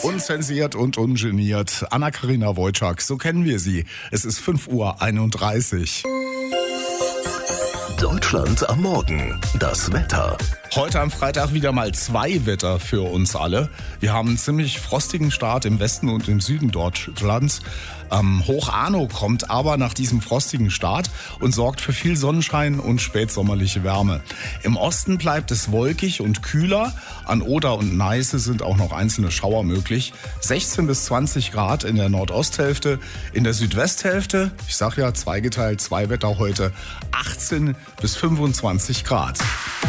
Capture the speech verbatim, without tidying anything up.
Unzensiert und ungeniert. Anna-Karina Wojcik, so kennen wir sie. Es ist fünf Uhr einunddreißig. Deutschland am Morgen. Das Wetter. Heute am Freitag wieder mal zwei Wetter für uns alle. Wir haben einen ziemlich frostigen Start im Westen und im Süden Deutschlands. Ähm, Hoch Arno kommt aber nach diesem frostigen Start und sorgt für viel Sonnenschein und spätsommerliche Wärme. Im Osten bleibt es wolkig und kühler. An Oder und Neiße sind auch noch einzelne Schauer möglich. sechzehn bis zwanzig Grad in der Nordosthälfte. In der Südwesthälfte, ich sag ja zweigeteilt, zwei Wetter heute, achtzehn bis fünfundzwanzig Grad.